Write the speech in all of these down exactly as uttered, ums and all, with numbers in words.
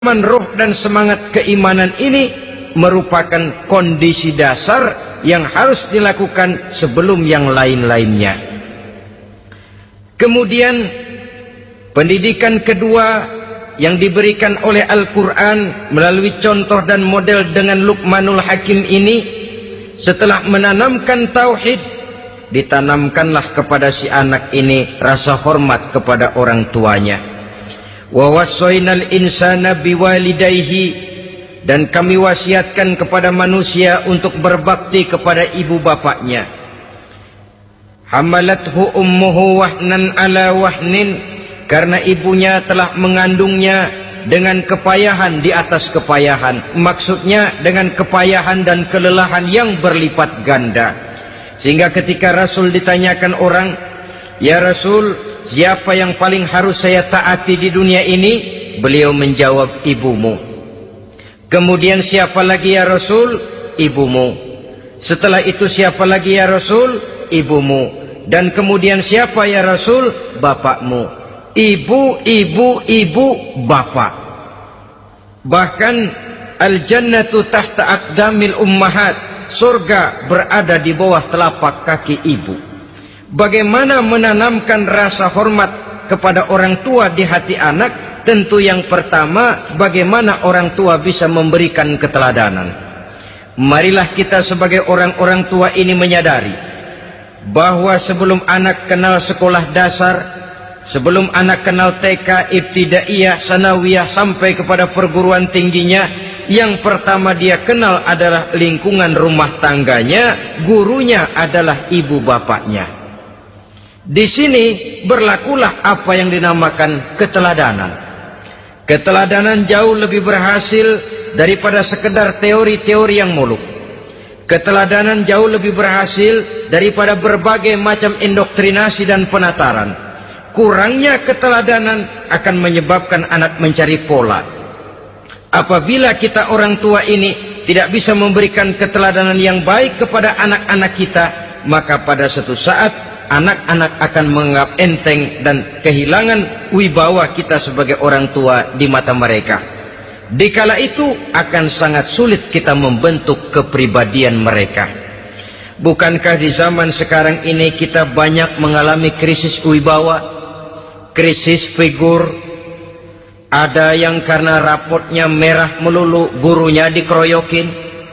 Roh dan semangat keimanan ini merupakan kondisi dasar yang harus dilakukan sebelum yang lain-lainnya. Kemudian pendidikan kedua yang diberikan oleh Al-Quran melalui contoh dan model dengan Luqmanul Hakim ini, setelah menanamkan tauhid, ditanamkanlah kepada si anak ini rasa hormat kepada orang tuanya. Wa wassaynal insana biwalidayhi, dan kami wasiatkan kepada manusia untuk berbakti kepada ibu bapaknya. Hamalathu ummuhu wahnan ala wahnin, karena ibunya telah mengandungnya dengan kepayahan di atas kepayahan, maksudnya dengan kepayahan dan kelelahan yang berlipat ganda. Sehingga ketika Rasul ditanyakan orang, "Ya Rasul, siapa yang paling harus saya taati di dunia ini?" Beliau menjawab, "Ibumu." Kemudian, "Siapa lagi ya Rasul?" "Ibumu." Setelah itu, "Siapa lagi ya Rasul?" "Ibumu." Dan kemudian, "Siapa ya Rasul?" "Bapakmu." Ibu, ibu, ibu, bapak. Bahkan al-jannatu tahta aqdamil ummahat, surga berada di bawah telapak kaki ibu. Bagaimana menanamkan rasa hormat kepada orang tua di hati anak? Tentu yang pertama, bagaimana orang tua bisa memberikan keteladanan. Marilah kita sebagai orang-orang tua ini menyadari bahwa sebelum anak kenal sekolah dasar, sebelum anak kenal T K, ibtidaiyah, sanawiyah, sampai kepada perguruan tingginya, yang pertama dia kenal adalah lingkungan rumah tangganya, gurunya adalah ibu bapaknya. Di sini berlakulah apa yang dinamakan keteladanan. Keteladanan jauh lebih berhasil daripada sekedar teori-teori yang muluk. Keteladanan jauh lebih berhasil daripada berbagai macam indoktrinasi dan penataran. Kurangnya keteladanan akan menyebabkan anak mencari pola. Apabila kita orang tua ini tidak bisa memberikan keteladanan yang baik kepada anak-anak kita, maka pada suatu saat anak-anak akan menganggap enteng dan kehilangan wibawa kita sebagai orang tua di mata mereka. Dikala itu akan sangat sulit kita membentuk kepribadian mereka. Bukankah di zaman sekarang ini kita banyak mengalami krisis wibawa, krisis figur? Ada yang karena rapotnya merah melulu, gurunya dikeroyokin.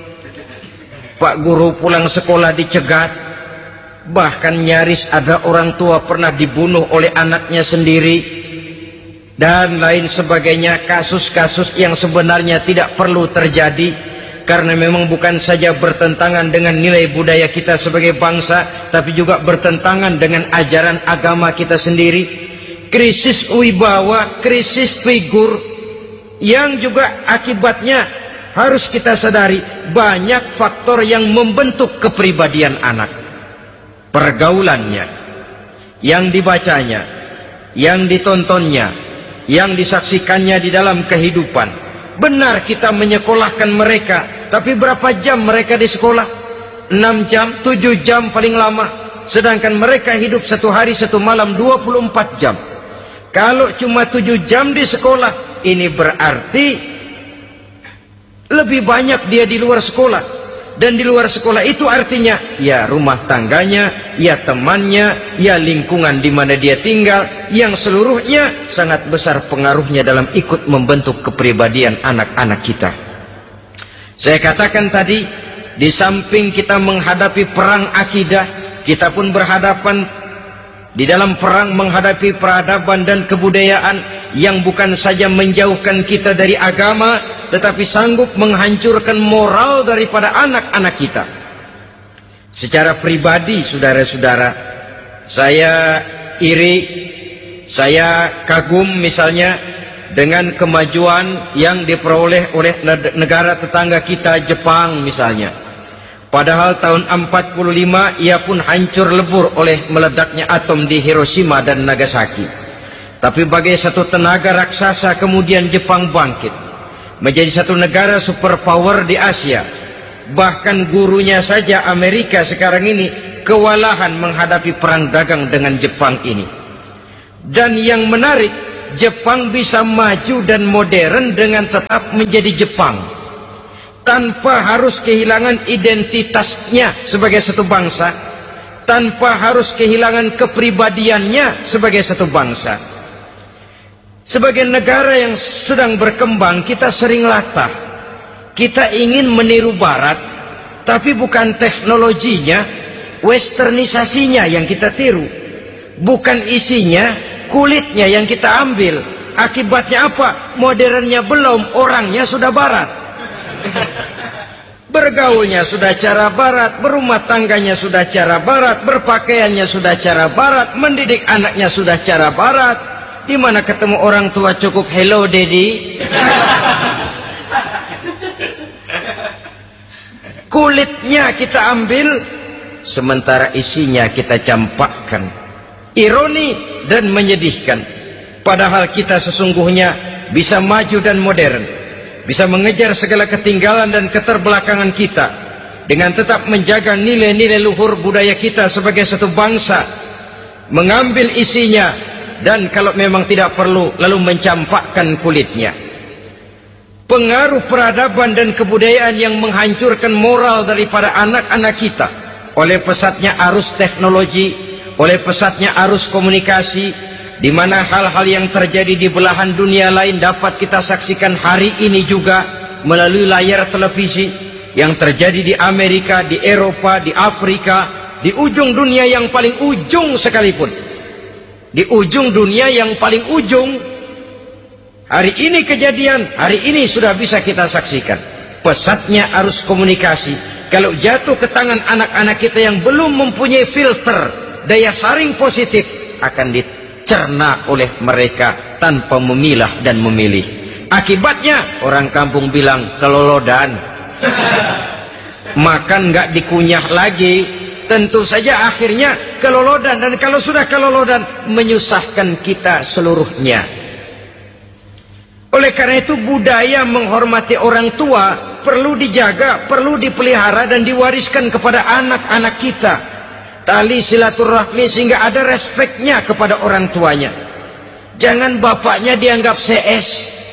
Pak guru pulang sekolah dicegat. Bahkan nyaris ada orang tua pernah dibunuh oleh anaknya sendiri, dan lain sebagainya. Kasus-kasus yang sebenarnya tidak perlu terjadi, karena memang bukan saja bertentangan dengan nilai budaya kita sebagai bangsa, tapi juga bertentangan dengan ajaran agama kita sendiri. Krisis wibawa, krisis figur, yang juga akibatnya harus kita sadari banyak faktor yang membentuk kepribadian anak. Pergaulannya, yang dibacanya, yang ditontonnya, yang disaksikannya di dalam kehidupan. Benar kita menyekolahkan mereka, tapi berapa jam mereka di sekolah? enam jam, tujuh jam paling lama. Sedangkan mereka hidup satu hari satu malam dua puluh empat jam. Kalau cuma tujuh jam di sekolah, ini berarti lebih banyak dia di luar sekolah. Dan di luar sekolah itu artinya ya rumah tangganya, ya temannya, ya lingkungan di mana dia tinggal, yang seluruhnya sangat besar pengaruhnya dalam ikut membentuk kepribadian anak-anak kita. Saya katakan tadi, di samping kita menghadapi perang akidah, kita pun berhadapan di dalam perang menghadapi peradaban dan kebudayaan yang bukan saja menjauhkan kita dari agama, tetapi sanggup menghancurkan moral daripada anak-anak kita. Secara pribadi, saudara-saudara, saya iri, saya kagum misalnya dengan kemajuan yang diperoleh oleh negara tetangga kita, Jepang misalnya. Padahal tahun empat puluh lima ia pun hancur lebur oleh meledaknya atom di Hiroshima dan Nagasaki. Tapi bagai satu tenaga raksasa kemudian Jepang bangkit menjadi satu negara superpower di Asia. Bahkan gurunya saja Amerika sekarang ini kewalahan menghadapi perang dagang dengan Jepang ini. Dan yang menarik, Jepang bisa maju dan modern dengan tetap menjadi Jepang, tanpa harus kehilangan identitasnya sebagai satu bangsa, tanpa harus kehilangan kepribadiannya sebagai satu bangsa. Sebagai negara yang sedang berkembang, kita sering latah. Kita ingin meniru Barat, tapi bukan teknologinya, westernisasinya yang kita tiru. Bukan isinya, kulitnya yang kita ambil. Akibatnya apa? Modernnya belum, orangnya sudah Barat. Bergaulnya sudah cara Barat, berumah tangganya sudah cara Barat, berpakaiannya sudah cara Barat, mendidik anaknya sudah cara Barat. Di mana ketemu orang tua cukup hello daddy. Kulitnya kita ambil, sementara isinya kita campakkan. Ironi dan menyedihkan. Padahal kita sesungguhnya bisa maju dan modern, bisa mengejar segala ketinggalan dan keterbelakangan kita, dengan tetap menjaga nilai-nilai luhur budaya kita sebagai satu bangsa, mengambil isinya, dan kalau memang tidak perlu, lalu mencampakkan kulitnya. Pengaruh peradaban dan kebudayaan yang menghancurkan moral daripada anak-anak kita oleh pesatnya arus teknologi, oleh pesatnya arus komunikasi, di mana hal-hal yang terjadi di belahan dunia lain dapat kita saksikan hari ini juga melalui layar televisi. Yang terjadi di Amerika, di Eropa, di Afrika, di ujung dunia yang paling ujung sekalipun, di ujung dunia yang paling ujung, hari ini kejadian, hari ini sudah bisa kita saksikan. Pesatnya arus komunikasi, kalau jatuh ke tangan anak-anak kita yang belum mempunyai filter daya saring positif, akan dicerna oleh mereka tanpa memilah dan memilih. Akibatnya orang kampung bilang kelolodan. Makan nggak dikunyah lagi, tentu saja akhirnya kelolodan, dan kalau sudah kelolodan menyusahkan kita seluruhnya. Oleh karena itu budaya menghormati orang tua perlu dijaga, perlu dipelihara dan diwariskan kepada anak-anak kita. Tali silaturahmi sehingga ada respeknya kepada orang tuanya. Jangan bapaknya dianggap C S,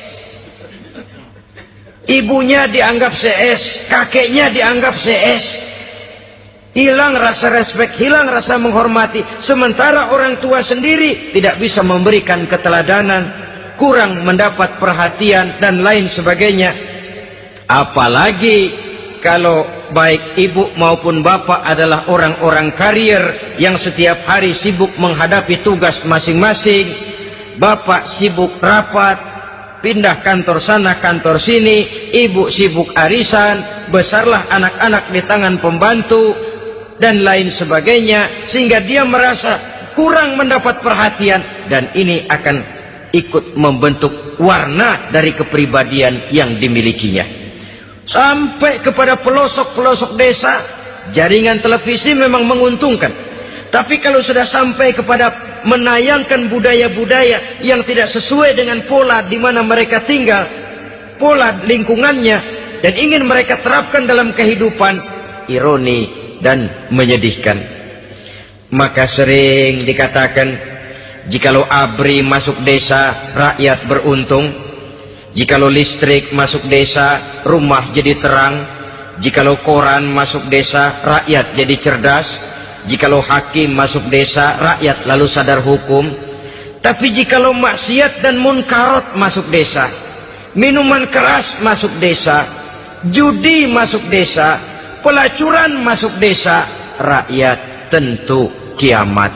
ibunya dianggap C S, kakeknya dianggap C S. Hilang rasa respek, hilang rasa menghormati. Sementara orang tua sendiri tidak bisa memberikan keteladanan, kurang mendapat perhatian dan lain sebagainya. Apalagi kalau baik ibu maupun bapak adalah orang-orang karier yang setiap hari sibuk menghadapi tugas masing-masing. Bapak sibuk rapat, pindah kantor sana kantor sini, ibu sibuk arisan, besarlah anak-anak di tangan pembantu dan lain sebagainya, sehingga dia merasa kurang mendapat perhatian, dan ini akan ikut membentuk warna dari kepribadian yang dimilikinya. Sampai kepada pelosok-pelosok desa, jaringan televisi memang menguntungkan. Tapi kalau sudah sampai kepada menayangkan budaya-budaya yang tidak sesuai dengan pola di mana mereka tinggal, pola lingkungannya, dan ingin mereka terapkan dalam kehidupan, ironi dan menyedihkan. Maka sering dikatakan, jikalau A B R I masuk desa, rakyat beruntung. Jikalau listrik masuk desa, rumah jadi terang. Jikalau koran masuk desa, rakyat jadi cerdas. Jikalau hakim masuk desa, rakyat lalu sadar hukum. Tapi jikalau maksiat dan munkarot masuk desa, minuman keras masuk desa, judi masuk desa, pelacuran masuk desa, rakyat tentu kiamat.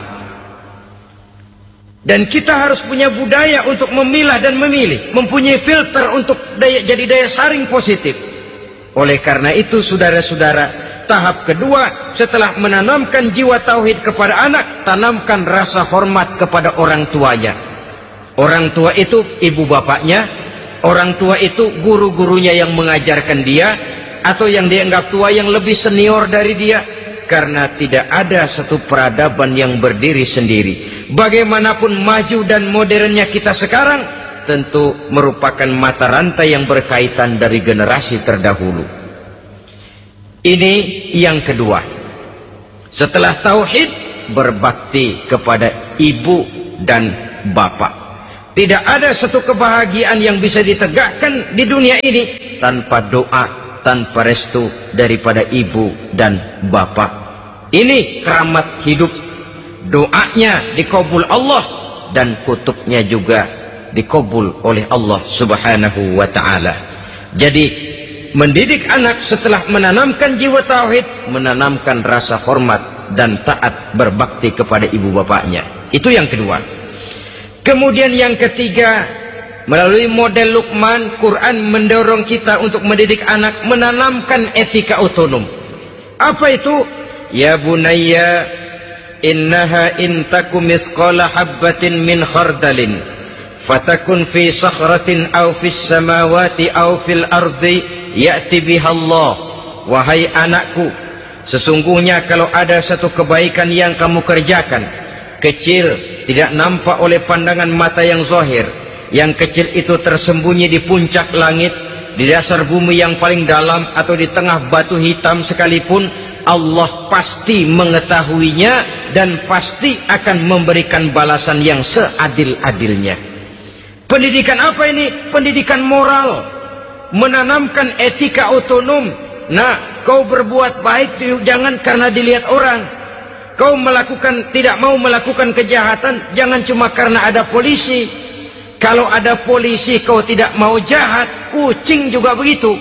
Dan kita harus punya budaya untuk memilah dan memilih, mempunyai filter untuk daya, jadi daya saring positif. Oleh karena itu saudara-saudara, tahap kedua setelah menanamkan jiwa tauhid kepada anak, tanamkan rasa hormat kepada orang tuanya. Orang tua itu ibu bapaknya, orang tua itu guru-gurunya yang mengajarkan dia, atau yang dianggap tua yang lebih senior dari dia. Karena tidak ada satu peradaban yang berdiri sendiri. Bagaimanapun maju dan modernnya kita sekarang, tentu merupakan mata rantai yang berkaitan dari generasi terdahulu. Ini yang kedua. Setelah tauhid, berbakti kepada ibu dan bapak. Tidak ada satu kebahagiaan yang bisa ditegakkan di dunia ini tanpa doa, tanpa restu daripada ibu dan bapak. Ini keramat hidup. Doanya dikabul Allah dan kutubnya juga dikabul oleh Allah Subhanahu wa ta'ala. Jadi mendidik anak setelah menanamkan jiwa tauhid, menanamkan rasa hormat dan taat berbakti kepada ibu bapaknya. Itu yang kedua. Kemudian yang ketiga, melalui model Luqman, Quran mendorong kita untuk mendidik anak, menanamkan etika otonom. Apa itu? Ya bunayya, innaha intaku misqala habbatin min khardalin fatakun fi sakhratin aw fis samawati aw fil ardi ya'ti biha Allah. Wahai anakku, sesungguhnya kalau ada satu kebaikan yang kamu kerjakan, kecil, tidak nampak oleh pandangan mata yang zahir, yang kecil itu tersembunyi di puncak langit, di dasar bumi yang paling dalam, atau di tengah batu hitam sekalipun, Allah pasti mengetahuinya dan pasti akan memberikan balasan yang seadil-adilnya. Pendidikan apa ini? Pendidikan moral, menanamkan etika otonom. Nah, kau berbuat baik jangan karena dilihat orang. Kau melakukan, tidak mau melakukan kejahatan, jangan cuma karena ada polisi. Kalau ada polisi kau tidak mau jahat, kucing juga begitu.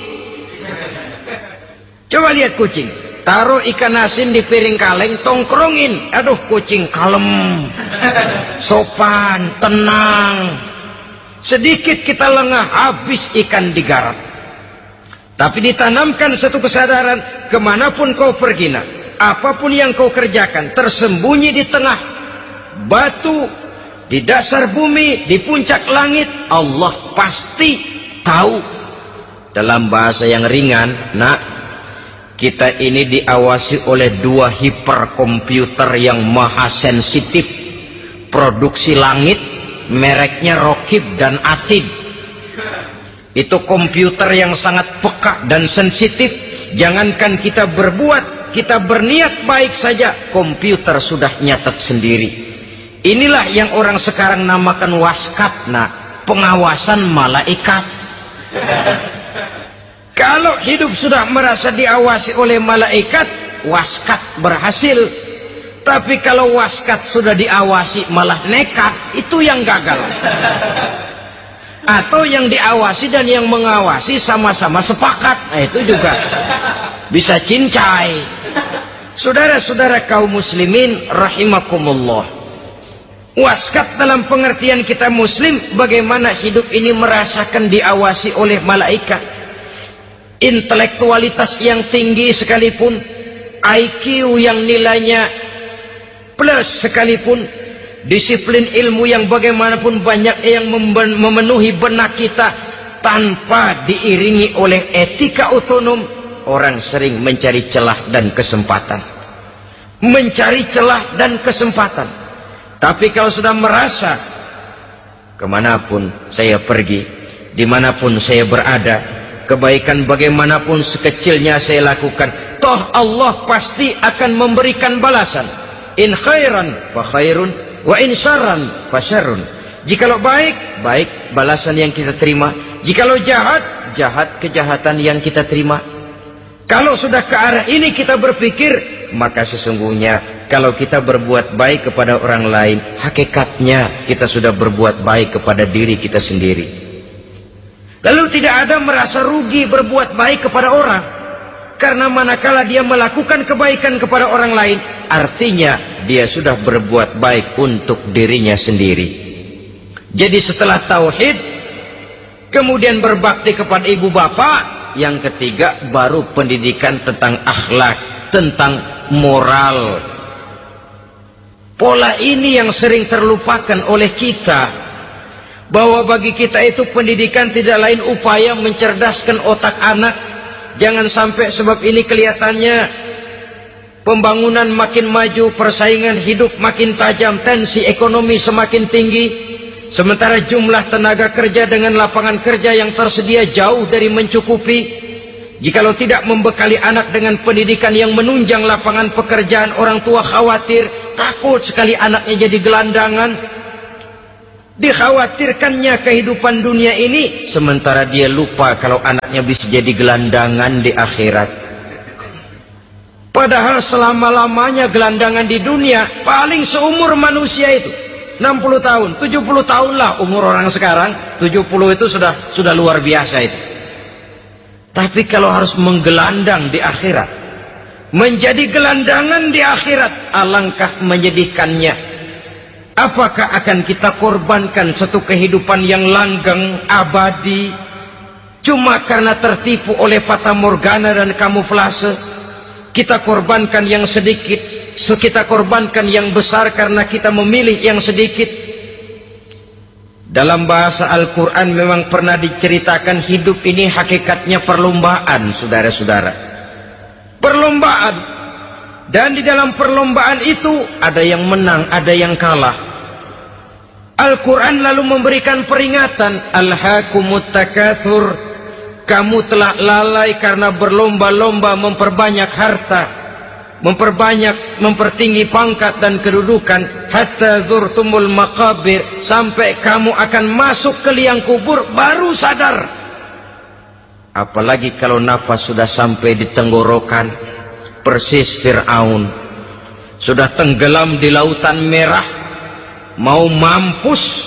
Coba lihat kucing, taruh ikan asin di piring kaleng, tongkrongin, aduh kucing kalem, sopan, tenang. Sedikit kita lengah, habis ikan digarap. Tapi ditanamkan satu kesadaran, kemanapun kau pergi nak, apapun yang kau kerjakan, tersembunyi di tengah batu, di dasar bumi, di puncak langit, Allah pasti tahu. Dalam bahasa yang ringan, nak, kita ini diawasi oleh dua hiperkomputer yang maha sensitif, produksi langit, mereknya Rokib dan Atid. Itu komputer yang sangat peka dan sensitif. Jangankan kita berbuat, kita berniat baik saja, komputer sudah nyatet sendiri. Inilah yang orang sekarang namakan waskat, nah, pengawasan malaikat. Kalau hidup sudah merasa diawasi oleh malaikat, waskat berhasil. Tapi kalau waskat sudah diawasi malah nekat, itu yang gagal. Atau yang diawasi dan yang mengawasi sama-sama sepakat, nah, itu juga bisa cincai. Saudara-saudara kaum muslimin rahimakumullah, waskat dalam pengertian kita muslim, bagaimana hidup ini merasakan diawasi oleh malaikat. Intelektualitas yang tinggi sekalipun, I Q yang nilainya plus sekalipun, disiplin ilmu yang bagaimanapun banyak yang memenuhi benak kita, tanpa diiringi oleh etika otonom, orang sering mencari celah dan kesempatan. Mencari celah dan kesempatan. Tapi kalau sudah merasa, kemanapun saya pergi, dimanapun saya berada, kebaikan bagaimanapun sekecilnya saya lakukan, toh Allah pasti akan memberikan balasan. In khairan fa khairun, wa in syarran fa syarrun. Jikalau baik, baik balasan yang kita terima. Jikalau jahat, jahat kejahatan yang kita terima. Kalau sudah ke arah ini kita berpikir, maka sesungguhnya kalau kita berbuat baik kepada orang lain, hakikatnya kita sudah berbuat baik kepada diri kita sendiri. Lalu tidak ada merasa rugi berbuat baik kepada orang, karena manakala dia melakukan kebaikan kepada orang lain, artinya dia sudah berbuat baik untuk dirinya sendiri. Jadi setelah tauhid, kemudian berbakti kepada ibu bapak, yang ketiga baru pendidikan tentang akhlak, tentang moral. Pola ini yang sering terlupakan oleh kita, bahwa bagi kita itu pendidikan tidak lain upaya mencerdaskan otak anak. Jangan sampai sebab ini kelihatannya pembangunan makin maju, persaingan hidup makin tajam, tensi ekonomi semakin tinggi, sementara jumlah tenaga kerja dengan lapangan kerja yang tersedia jauh dari mencukupi. Jikalau tidak membekali anak dengan pendidikan yang menunjang lapangan pekerjaan, orang tua khawatir, takut sekali anaknya jadi gelandangan. Dikhawatirkannya kehidupan dunia ini, sementara dia lupa kalau anaknya bisa jadi gelandangan di akhirat. Padahal selama-lamanya gelandangan di dunia paling seumur manusia itu enam puluh tahun, tujuh puluh tahun lah umur orang sekarang. Tujuh puluh itu sudah sudah luar biasa itu. Tapi kalau harus menggelandang di akhirat, menjadi gelandangan di akhirat, alangkah menyedihkannya. Apakah akan kita korbankan satu kehidupan yang langgeng, abadi, cuma karena tertipu oleh fata morgana dan kamuflase? Kita korbankan yang sedikit, so kita korbankan yang besar karena kita memilih yang sedikit. Dalam bahasa Al-Quran memang pernah diceritakan hidup ini hakikatnya perlombaan, saudara-saudara. Perlombaan. Dan di dalam perlombaan itu ada yang menang, ada yang kalah. Al-Quran lalu memberikan peringatan, Alhaakumut takatsur, kamu telah lalai karena berlomba-lomba memperbanyak harta, memperbanyak, mempertinggi pangkat dan kedudukan, hatta zurtumul maqabir, sampai kamu akan masuk ke liang kubur baru sadar. Apalagi kalau nafas sudah sampai di tenggorokan, persis Fir'aun, sudah tenggelam di lautan merah, mau mampus,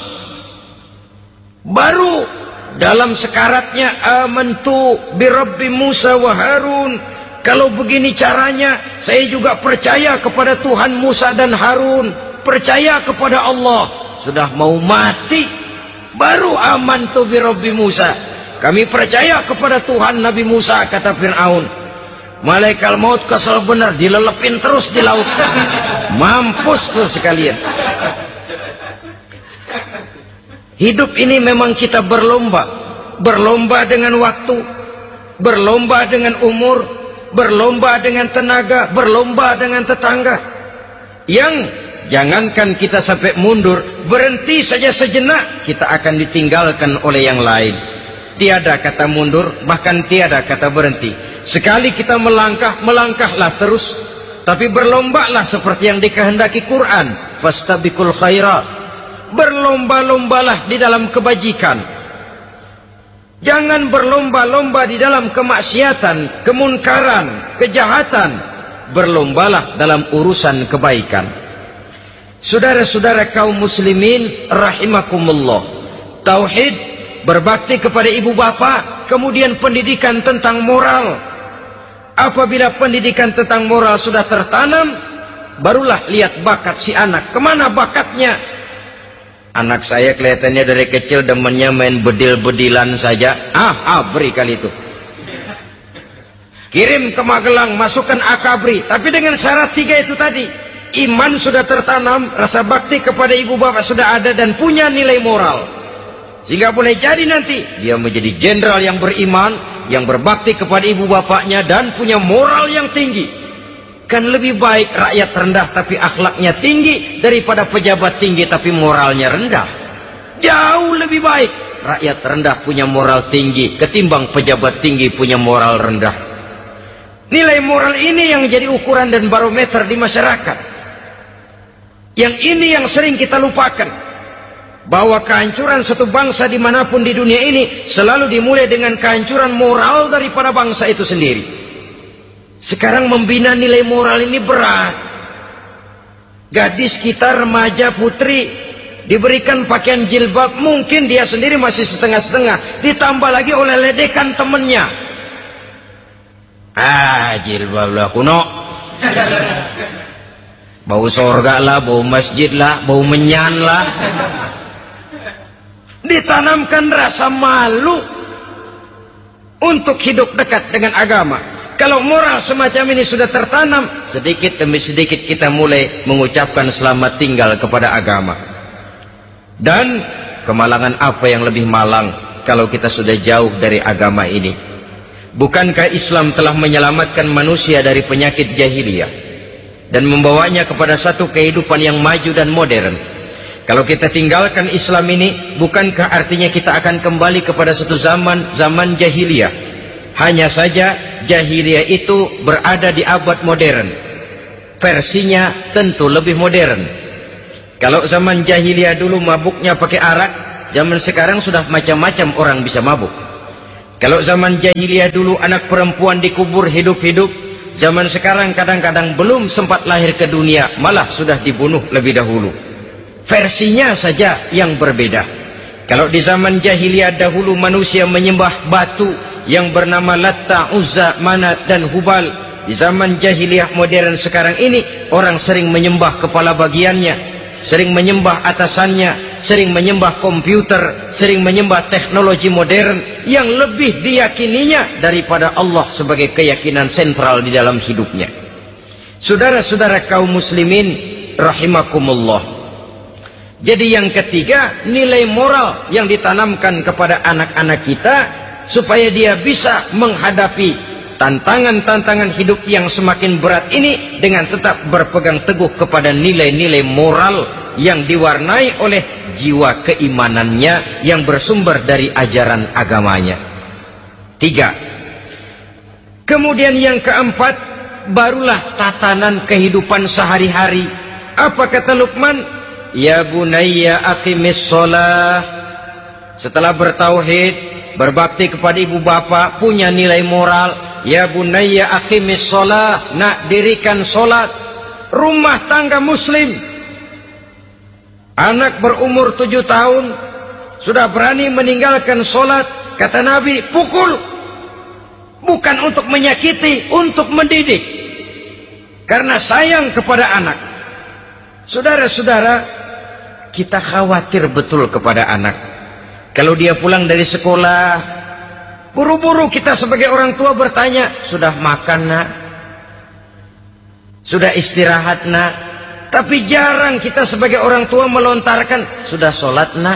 baru dalam sekaratnya, amantu birabbi Musa wa Harun, kalau begini caranya saya juga percaya kepada Tuhan Musa dan Harun, percaya kepada Allah. Sudah mau mati baru amantu birabbi Musa, kami percaya kepada Tuhan Nabi Musa, kata Fir'aun. Malaikat maut kesal benar, dilelepin terus di laut, mampus terus sekalian. Hidup ini memang kita berlomba, berlomba dengan waktu, berlomba dengan umur, berlomba dengan tenaga, berlomba dengan tetangga. Yang jangankan kita sampai mundur, berhenti saja sejenak, kita akan ditinggalkan oleh yang lain. Tiada kata mundur, bahkan tiada kata berhenti. Sekali kita melangkah, melangkahlah terus. Tapi berlombalah seperti yang dikehendaki Quran, fastabiqul khairat, berlomba-lombalah di dalam kebajikan. Jangan berlomba-lomba di dalam kemaksiatan, kemunkaran, kejahatan. Berlombalah dalam urusan kebaikan. Saudara-saudara kaum muslimin rahimakumullah, tauhid, berbakti kepada ibu bapa, kemudian pendidikan tentang moral. Apabila pendidikan tentang moral sudah tertanam, barulah lihat bakat si anak, kemana bakatnya. Anak saya kelihatannya dari kecil demennya main bedil-bedilan saja. Ah, abri kali itu. Kirim ke Magelang, masukkan akabri. Tapi dengan syarat tiga itu tadi. Iman sudah tertanam, rasa bakti kepada ibu bapak sudah ada, dan punya nilai moral. Sehingga boleh jadi nanti dia menjadi jenderal yang beriman, yang berbakti kepada ibu bapaknya, dan punya moral yang tinggi. Kan lebih baik rakyat rendah tapi akhlaknya tinggi daripada pejabat tinggi tapi moralnya rendah. Jauh lebih baik rakyat rendah punya moral tinggi ketimbang pejabat tinggi punya moral rendah. Nilai moral ini yang jadi ukuran dan barometer di masyarakat. Yang ini yang sering kita lupakan, bahwa kehancuran satu bangsa dimanapun di dunia ini selalu dimulai dengan kehancuran moral daripada bangsa itu sendiri. Sekarang membina nilai moral ini berat. Gadis kita, remaja, putri, diberikan pakaian jilbab, mungkin dia sendiri masih setengah-setengah, ditambah lagi oleh ledekan temennya. Ah, jilbab lah kuno, bau sorga lah, bau masjid lah, bau menyan lah. Ditanamkan rasa malu untuk hidup dekat dengan agama. Kalau moral semacam ini sudah tertanam, sedikit demi sedikit kita mulai mengucapkan selamat tinggal kepada agama. Dan kemalangan apa yang lebih malang kalau kita sudah jauh dari agama ini? Bukankah Islam telah menyelamatkan manusia dari penyakit jahiliyah dan membawanya kepada satu kehidupan yang maju dan modern? Kalau kita tinggalkan Islam ini, bukankah artinya kita akan kembali kepada satu zaman, zaman jahiliyah? Hanya saja jahiliyah itu berada di abad modern. Versinya tentu lebih modern. Kalau zaman jahiliyah dulu mabuknya pakai arak, zaman sekarang sudah macam-macam orang bisa mabuk. Kalau zaman jahiliyah dulu anak perempuan dikubur hidup-hidup, zaman sekarang kadang-kadang belum sempat lahir ke dunia, malah sudah dibunuh lebih dahulu. Versinya saja yang berbeda. Kalau di zaman jahiliyah dahulu manusia menyembah batu yang bernama Latta, Uzza, Manat dan Hubal. Di zaman jahiliyah modern sekarang ini orang sering menyembah kepala bagiannya, sering menyembah atasannya, sering menyembah komputer, sering menyembah teknologi modern yang lebih diyakininya daripada Allah sebagai keyakinan sentral di dalam hidupnya. Saudara-saudara kaum muslimin rahimakumullah. Jadi yang ketiga, nilai moral yang ditanamkan kepada anak-anak kita supaya dia bisa menghadapi tantangan-tantangan hidup yang semakin berat ini dengan tetap berpegang teguh kepada nilai-nilai moral yang diwarnai oleh jiwa keimanannya yang bersumber dari ajaran agamanya. Tiga. Kemudian yang keempat, barulah tatanan kehidupan sehari-hari. Apa kata Luqman? Ya bunayya aqimis sholah. Setelah bertauhid, berbakti kepada ibu bapak, punya nilai moral. Ya bunayya aqimis sholah, nak dirikan sholat. Rumah tangga muslim, anak berumur tujuh tahun sudah berani meninggalkan sholat, kata Nabi, pukul. Bukan untuk menyakiti, untuk mendidik, karena sayang kepada anak. Saudara-saudara, kita khawatir betul kepada anak. Kalau dia pulang dari sekolah, buru-buru kita sebagai orang tua bertanya, sudah makan nak? Sudah istirahat nak? Tapi jarang kita sebagai orang tua melontarkan, sudah sholat nak?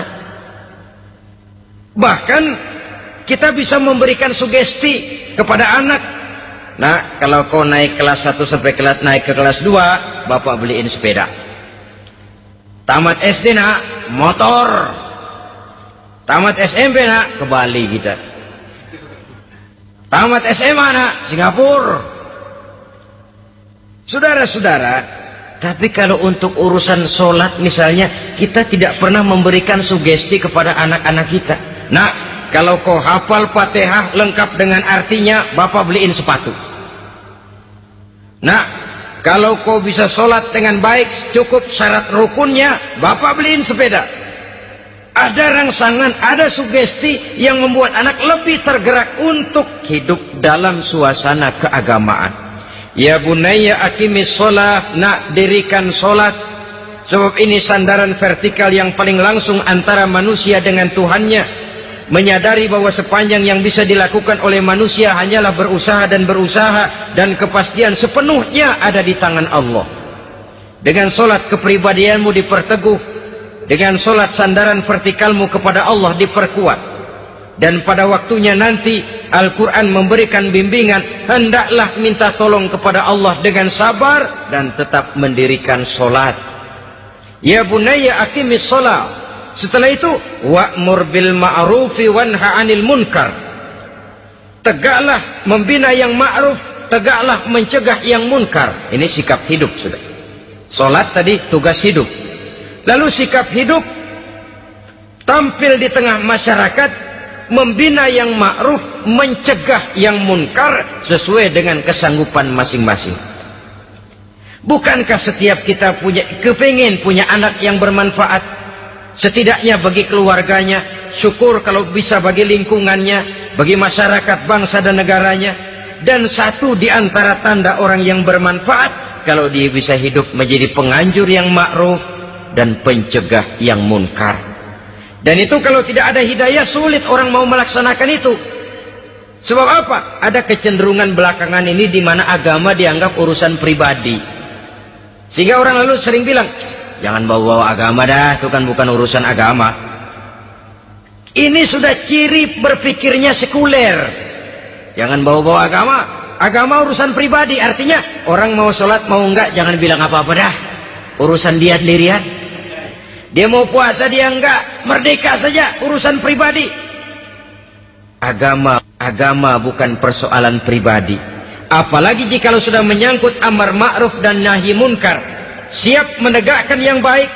Bahkan kita bisa memberikan sugesti kepada anak. Nah, kalau kau naik kelas satu sampai kelas naik ke kelas dua, bapak beliin sepeda. Tamat S D nak, motor. Tamat S M P nak, ke Bali kita. Tamat S M A nak, Singapura. Saudara-saudara, tapi kalau untuk urusan sholat misalnya, kita tidak pernah memberikan sugesti kepada anak-anak kita. Nah, kalau kau hafal Fatihah lengkap dengan artinya, bapak beliin sepatu. Nah, kalau kau bisa sholat dengan baik, cukup syarat rukunnya, bapak beliin sepeda. Ada rangsangan, ada sugesti yang membuat anak lebih tergerak untuk hidup dalam suasana keagamaan. Ya bunayya aqimis sholah, nak dirikan sholat. Sebab ini sandaran vertikal yang paling langsung antara manusia dengan Tuhannya. Menyadari bahwa sepanjang yang bisa dilakukan oleh manusia hanyalah berusaha dan berusaha, dan kepastian sepenuhnya ada di tangan Allah. Dengan solat kepribadianmu diperteguh, dengan solat sandaran vertikalmu kepada Allah diperkuat, dan pada waktunya nanti Al-Quran memberikan bimbingan, hendaklah minta tolong kepada Allah dengan sabar dan tetap mendirikan solat. Ya bunayya aqimis sholat. Setelah itu, wa'mur bil ma'rufi wanha 'anil munkar. Tegaklah membina yang ma'ruf, tegaklah mencegah yang munkar. Ini sikap hidup sudah. Salat tadi tugas hidup. Lalu sikap hidup tampil di tengah masyarakat, membina yang ma'ruf, mencegah yang munkar sesuai dengan kesanggupan masing-masing. Bukankah setiap kita punya kepingin punya anak yang bermanfaat? Setidaknya bagi keluarganya, syukur kalau bisa bagi lingkungannya, bagi masyarakat, bangsa dan negaranya. Dan satu di antara tanda orang yang bermanfaat, kalau dia bisa hidup menjadi penganjur yang ma'ruf dan pencegah yang munkar. Dan itu kalau tidak ada hidayah, sulit orang mau melaksanakan itu. Sebab apa? Ada kecenderungan belakangan ini di mana agama dianggap urusan pribadi. Sehingga orang lalu sering bilang, jangan bawa-bawa agama dah, itu kan bukan urusan agama. Ini sudah ciri berpikirnya sekuler. Jangan bawa-bawa agama. Agama urusan pribadi, artinya orang mau sholat mau enggak jangan bilang apa-apa dah. Urusan dia sendirian. Dia mau puasa dia enggak, merdeka saja, urusan pribadi. Agama, agama bukan persoalan pribadi. Apalagi jikalau sudah menyangkut amar ma'ruf dan nahi munkar. Siap menegakkan yang baik,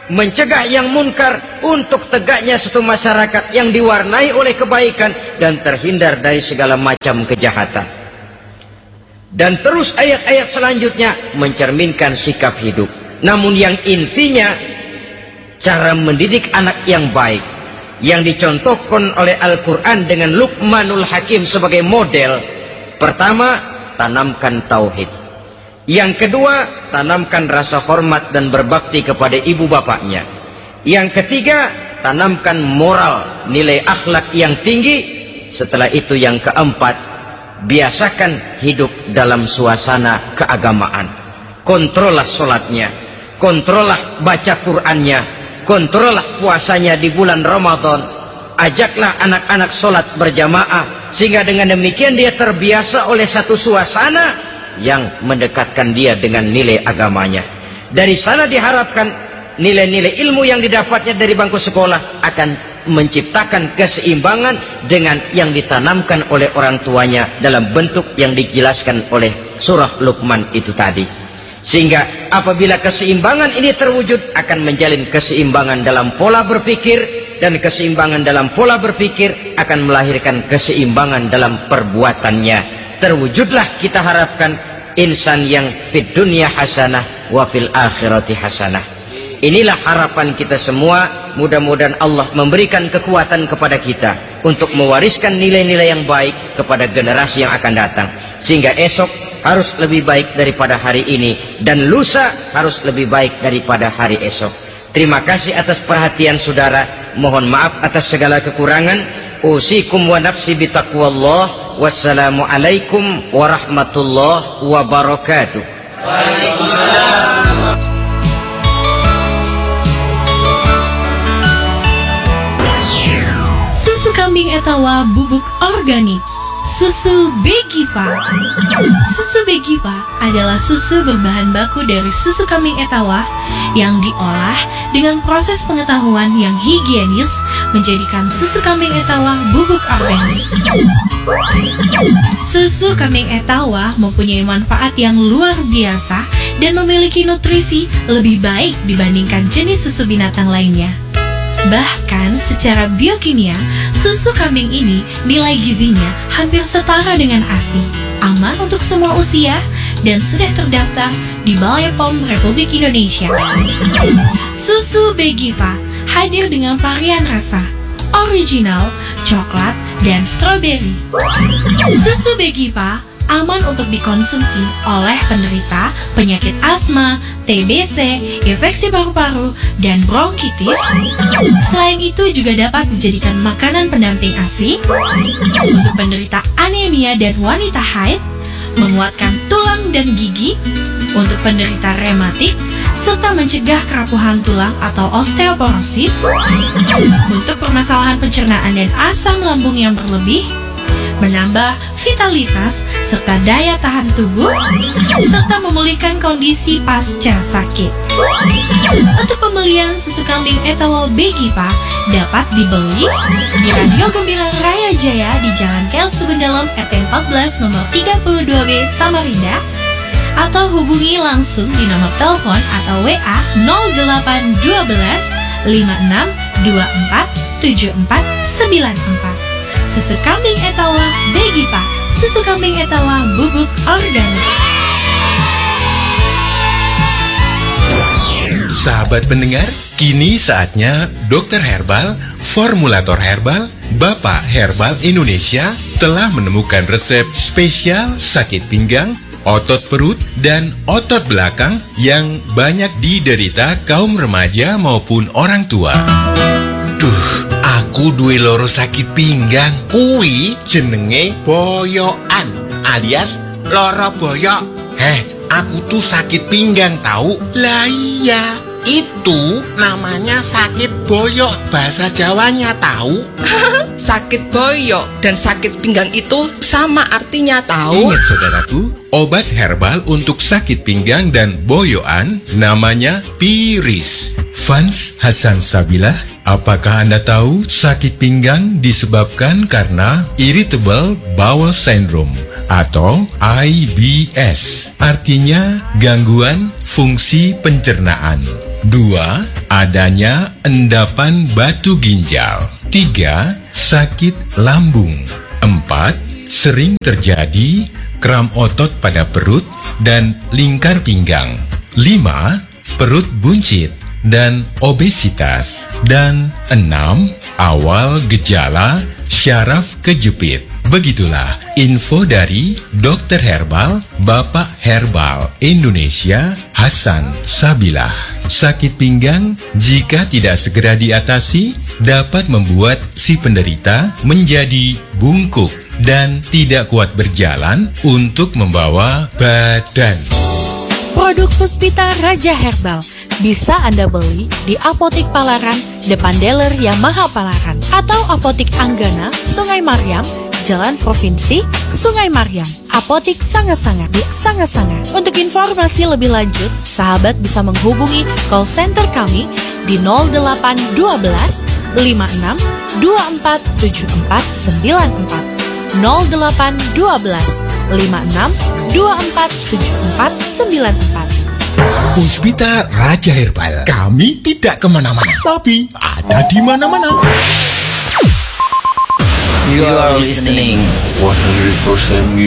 mencegah yang munkar, untuk tegaknya suatu masyarakat yang diwarnai oleh kebaikan dan terhindar dari segala macam kejahatan. Dan terus ayat-ayat selanjutnya mencerminkan sikap hidup. Namun yang intinya cara mendidik anak yang baik yang dicontohkan oleh Al-Quran dengan Luqmanul Hakim sebagai model. Pertama, tanamkan tauhid. Yang kedua, tanamkan rasa hormat dan berbakti kepada ibu bapaknya. Yang ketiga, tanamkan moral, nilai akhlak yang tinggi. Setelah itu yang keempat, biasakan hidup dalam suasana keagamaan. Kontrollah sholatnya, kontrollah baca Qur'annya, kontrollah puasanya di bulan Ramadan. Ajaklah anak-anak sholat berjamaah, sehingga dengan demikian dia terbiasa oleh satu suasana yang mendekatkan dia dengan nilai agamanya. Dari sana diharapkan nilai-nilai ilmu yang didapatnya dari bangku sekolah akan menciptakan keseimbangan dengan yang ditanamkan oleh orang tuanya dalam bentuk yang dijelaskan oleh surah Luqman itu tadi. Sehingga apabila keseimbangan ini terwujud, akan menjalin keseimbangan dalam pola berpikir, dan keseimbangan dalam pola berpikir akan melahirkan keseimbangan dalam perbuatannya. Terwujudlah kita harapkan insan yang fid dunya hasanah wa fil akhirati hasanah. Inilah harapan kita semua. Mudah-mudahan Allah memberikan kekuatan kepada kita untuk mewariskan nilai-nilai yang baik kepada generasi yang akan datang, sehingga esok harus lebih baik daripada hari ini, dan lusa harus lebih baik daripada hari esok. Terima kasih atas perhatian saudara. Mohon maaf atas segala kekurangan. Usikum wa nafsi bitaqwallah. Wassalamualaikum warahmatullahi wabarakatuh. Waalaikumsalam. Susu kambing etawa bubuk organik, susu Begipa. Susu Begipa adalah susu berbahan baku dari susu kambing etawa yang diolah dengan proses pengetahuan yang higienis, menjadikan susu kambing etawa bubuk organik. Susu kambing etawa mempunyai manfaat yang luar biasa dan memiliki nutrisi lebih baik dibandingkan jenis susu binatang lainnya. Bahkan secara biokimia, susu kambing ini nilai gizinya hampir setara dengan A S I, aman untuk semua usia, dan sudah terdaftar di Balai P O M Republik Indonesia. Susu Begipa hadir dengan varian rasa original, coklat, dan stroberi. Susu Begipa aman untuk dikonsumsi oleh penderita penyakit asma, T B C, infeksi paru-paru, dan bronkitis. Selain itu juga dapat dijadikan makanan pendamping A S I untuk penderita anemia dan wanita haid, menguatkan tulang dan gigi untuk penderita rematik, serta mencegah kerapuhan tulang atau osteoporosis, untuk permasalahan pencernaan dan asam lambung yang berlebih, menambah vitalitas serta daya tahan tubuh, serta memulihkan kondisi pasca sakit. Untuk pembelian susu kambing etawa Begipa dapat dibeli di Radio Gembira Raya Jaya di Jalan K L Subendalem R T empat belas nomor tiga puluh dua B Samarinda, atau hubungi langsung di nomor telepon atau W A nol delapan dua belas lima enam dua empat tujuh empat sembilan empat. Susu kambing etawa Begipa, susu kambing etawa bubuk organik. Sahabat pendengar, kini saatnya Dokter Herbal, Formulator Herbal, Bapak Herbal Indonesia telah menemukan resep spesial sakit pinggang, otot perut, dan otot belakang yang banyak diderita kaum remaja maupun orang tua. Duh, aku duwe loro sakit pinggang. Kuwi jenenge boyokan alias loro boyok. Heh, aku tuh sakit pinggang tahu. Lah iya, itu namanya sakit boyok, bahasa Jawanya tahu. Sakit boyok dan sakit pinggang itu sama artinya tahu. Ingat saudaraku, obat herbal untuk sakit pinggang dan boyoan namanya Piris. Fans Hasan Sabilah, apakah Anda tahu sakit pinggang disebabkan karena Irritable Bowel Syndrome atau I B S, artinya gangguan fungsi pencernaan. Dua, adanya endapan batu ginjal. Tiga, sakit lambung. Empat, sering terjadi kram otot pada perut dan lingkar pinggang. Lima, perut buncit dan obesitas. Dan enam, awal gejala syaraf kejepit. Begitulah info dari Dokter Herbal, Bapak Herbal Indonesia, Hasan Sabilah. Sakit pinggang jika tidak segera diatasi dapat membuat si penderita menjadi bungkuk dan tidak kuat berjalan untuk membawa badan. Produk Puspita Raja Herbal bisa Anda beli di Apotik Palaran, depan dealer Yamaha Palaran, atau Apotik Anggana, Sungai Mariam, Jalan Provinsi, Sungai Mariam. Apotik Sanga-Sanga di Sanga-Sanga. Untuk informasi lebih lanjut, sahabat bisa menghubungi call center kami di nol delapan satu dua lima enam dua empat tujuh empat sembilan empat nol delapan dua lima enam dua empat tujuh empat sembilan empat. Puspita Raja Herbal, kami tidak kemana-mana, tapi ada di mana-mana. You are listening one hundred percent